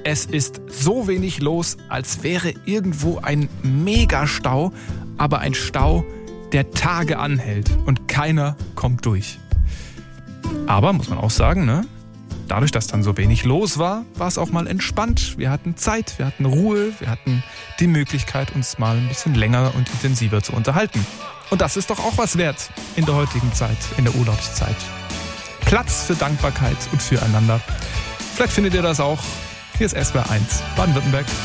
Es ist so wenig los, als wäre irgendwo ein Megastau, aber ein Stau, der Tage anhält und keiner kommt durch. Aber, muss man auch sagen, ne? Dadurch, dass dann so wenig los war, war es auch mal entspannt. Wir hatten Zeit, wir hatten Ruhe, wir hatten die Möglichkeit, uns mal ein bisschen länger und intensiver zu unterhalten. Und das ist doch auch was wert in der heutigen Zeit, in der Urlaubszeit. Platz für Dankbarkeit und füreinander. Vielleicht findet ihr das auch. Hier ist SWR 1 Baden-Württemberg.